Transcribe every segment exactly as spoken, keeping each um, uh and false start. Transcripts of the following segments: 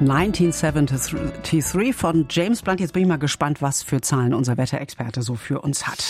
neunzehnhundertdreiundsiebzig von James Blunt. Jetzt bin ich mal gespannt, was für Zahlen unser Wetterexperte so für uns hat.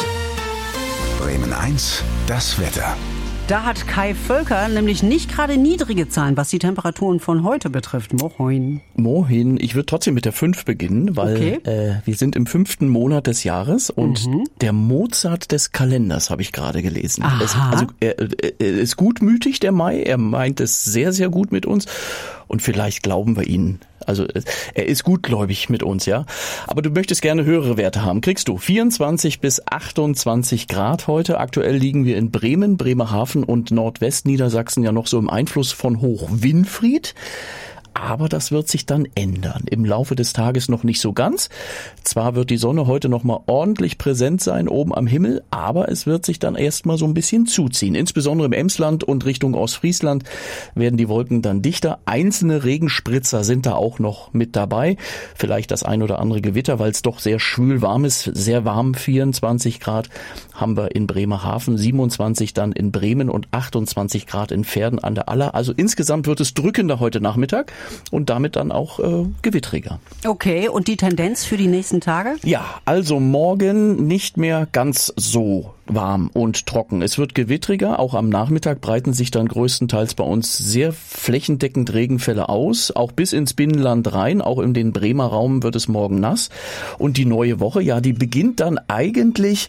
Bremen eins, das Wetter. Da hat Kai Völker nämlich nicht gerade niedrige Zahlen, was die Temperaturen von heute betrifft. Moin. Moin. Ich würde trotzdem mit der fünf beginnen, weil okay. äh, wir sind im fünften Monat des Jahres und mhm. der Mozart des Kalenders habe ich gerade gelesen. Es, also er, er ist gutmütig, der Mai. Er meint es sehr, sehr gut mit uns und vielleicht glauben wir ihn. Also er ist gutgläubig mit uns, ja. Aber du möchtest gerne höhere Werte haben. Kriegst du vierundzwanzig bis achtundzwanzig Grad heute. Aktuell liegen wir in Bremen, Bremerhaven und Nordwestniedersachsen ja noch so im Einfluss von Hoch Winfried. Aber das wird sich dann ändern. Im Laufe des Tages noch nicht so ganz. Zwar wird die Sonne heute noch mal ordentlich präsent sein oben am Himmel, aber es wird sich dann erstmal so ein bisschen zuziehen. Insbesondere im Emsland und Richtung Ostfriesland werden die Wolken dann dichter. Einzelne Regenspritzer sind da auch noch mit dabei. Vielleicht das ein oder andere Gewitter, weil es doch sehr schwül warm ist. Sehr warm, vierundzwanzig Grad haben wir in Bremerhaven, siebenundzwanzig dann in Bremen und achtundzwanzig Grad in Verden an der Aller. Also insgesamt wird es drückender heute Nachmittag. Und damit dann auch äh, gewittriger. Okay, und die Tendenz für die nächsten Tage? Ja, also morgen nicht mehr ganz so warm und trocken. Es wird gewittriger, auch am Nachmittag breiten sich dann größtenteils bei uns sehr flächendeckend Regenfälle aus, auch bis ins Binnenland rein, auch in den Bremer Raum wird es morgen nass. Und die neue Woche, ja, die beginnt dann eigentlich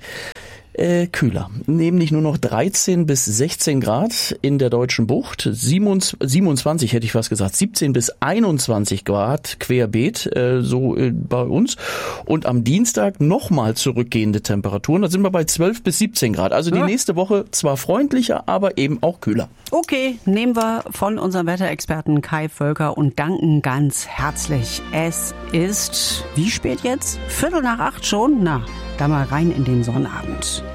Äh, kühler, nämlich nur noch dreizehn bis sechzehn Grad in der Deutschen Bucht, siebenundzwanzig hätte ich fast gesagt, siebzehn bis einundzwanzig Grad querbeet, äh, so äh, bei uns. Und am Dienstag nochmal zurückgehende Temperaturen, da sind wir bei zwölf bis siebzehn Grad. Also die ja. nächste Woche zwar freundlicher, aber eben auch kühler. Okay, nehmen wir von unserem Wetterexperten Kai Völker und danken ganz herzlich. Es ist, wie spät jetzt? Viertel nach acht schon? Na, da mal rein in den Sonnabend.